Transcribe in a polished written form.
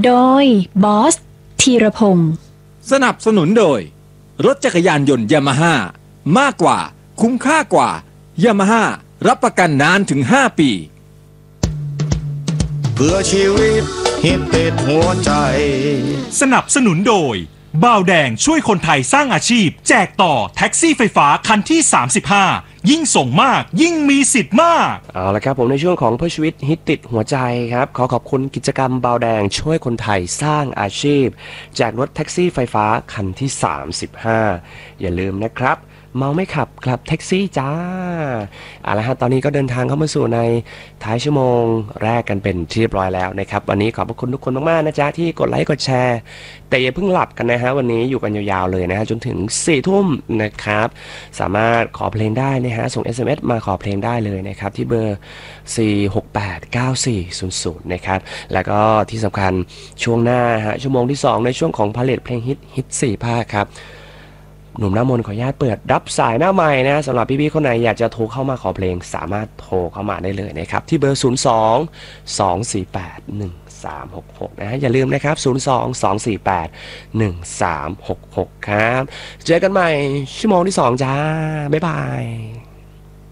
โดยบอสธีรพงศ์สนับสนุนโดยรถจักรยานยนต์ยามาฮ่ามากกว่าคุ้มค่ากว่ายามาฮ่ารับประกันนานถึง5 ปีเพื่อชีวิตฮิตติดหัวใจสนับสนุนโดยบาวแดงช่วยคนไทยสร้างอาชีพแจกต่อแท็กซี่ไฟฟ้าคันที่35ยิ่งส่งมากยิ่งมีสิทธิ์มากเอาละครับผมในช่วงของเพื่อชีวิตฮิตติดหัวใจครับขอขอบคุณกิจกรรมบาวแดงช่วยคนไทยสร้างอาชีพแจกรถแท็กซี่ไฟฟ้าคันที่35อย่าลืมนะครับเมาไม่ขับกลับแท็กซี่จ้าเอาละฮะตอนนี้ก็เดินทางเข้ามาสู่ในท้ายชั่วโมงแรกกันเป็นที่เรียบร้อยแล้วนะครับวันนี้ขอบคุณทุกคนมากๆนะจ๊ะที่กดไลค์กดแชร์แต่อย่าเพิ่งหลับกันนะฮะวันนี้อยู่กันยาวๆเลยนะฮะจนถึง4 ทุ่มนะครับสามารถขอเพลงได้นะฮะส่ง SMS มาขอเพลงได้เลยนะครับที่เบอร์4689400นะครับแล้วก็ที่สำคัญช่วงหน้าฮะชั่วโมงที่2ในช่วงของพาเลทเพลงฮิต4 ภาคครับหนุ่มหน้ามนขออนุญาตเปิดรับสายหน้าใหม่นะสำหรับพี่ๆคนไหนอยากจะโทรเข้ามาขอเพลงสามารถโทรเข้ามาได้เลยนะครับที่เบอร์02-248-1366นะฮะอย่าลืมนะครับ02-248-1366ครับเจอกันใหม่ชั่วโมงที่2จ้าบ๊ายบาย